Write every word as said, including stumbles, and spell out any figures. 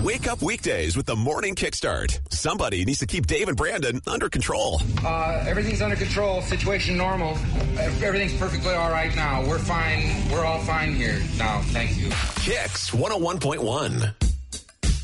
Wake up weekdays with the Morning Kickstart. Somebody needs to keep Dave and Brandon under control. Uh, everything's under control. Situation normal. Everything's perfectly all right now. We're fine. We're all fine here now. Thank you. Kicks one oh one point one.